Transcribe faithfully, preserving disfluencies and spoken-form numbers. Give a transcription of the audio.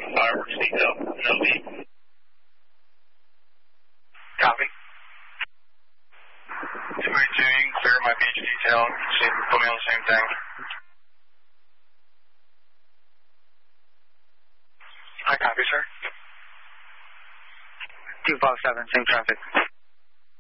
on the fireworks detail. No lead. Copy. two eighty-two, you can clear my beach detail. See, put me on the same thing. I copy, sir. two five seven, same traffic.